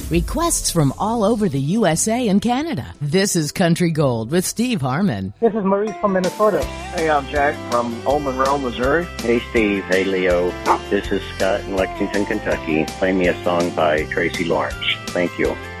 Requests from all over the USA and Canada. This is Country Gold with Steve Harmon. This is Maurice from Minnesota. Hey, I'm Jack from Old Monroe, Missouri. Hey, Steve. Hey, Leo. This is Scott in Lexington, Kentucky. Play me a song by Tracy Lawrence. Thank you.